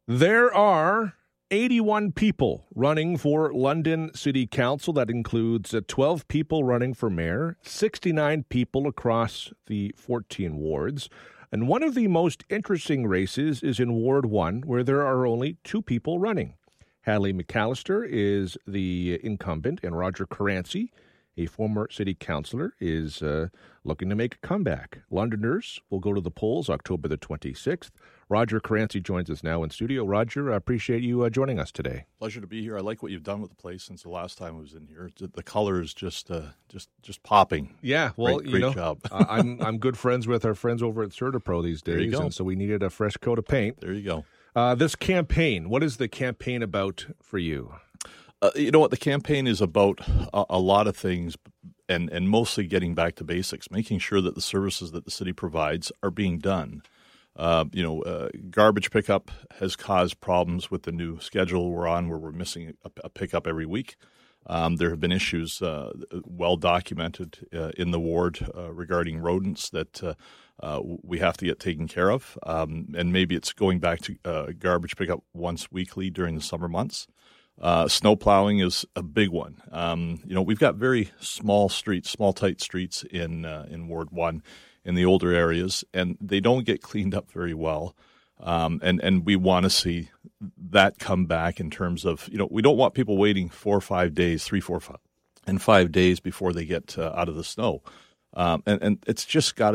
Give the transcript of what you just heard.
There are 81 people running for London City Council. That includes 12 people running for mayor, 69 people across the 14 wards. And one of the most interesting races is in Ward 1, where there are only 2 people running. Hadley McAllister is the incumbent, and Roger Caranci, a former city councillor, is looking to make a comeback. Londoners will go to the polls October the 26th. Roger Caranci joins us now in studio. Roger, I appreciate you joining us today. Pleasure to be here. I like what you've done with the place since the last time I was in here. The color is just popping. Yeah, well, great job. I'm good friends with our friends over at CertaPro these days, There you go. and so we needed a fresh coat of paint. There you go. This campaign, what is the campaign about for you? You know what? The campaign is about a lot of things, and mostly getting back to basics, making sure that the services that the city provides are being done. Garbage pickup has caused problems with the new schedule we're on, where we're missing a pickup every week. There have been issues well documented in the ward regarding rodents that we have to get taken care of, and maybe it's going back to garbage pickup once weekly during the summer months. Snow plowing is a big one. We've got very small streets, small tight streets in Ward 1 in the older areas, and they don't get cleaned up very well. And we want to see that come back in terms of, we don't want people waiting 4 or 5 days, 3, 4, 5, and 5 days before they get out of the snow. And it's just got